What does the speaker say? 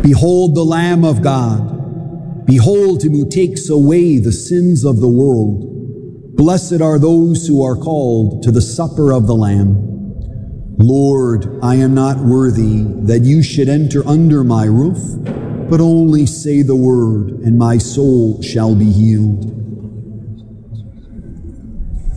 Behold the Lamb of God. Behold him who takes away the sins of the world. Blessed are those who are called to the supper of the Lamb. Lord, I am not worthy that you should enter under my roof, but only say the word, and my soul shall be healed.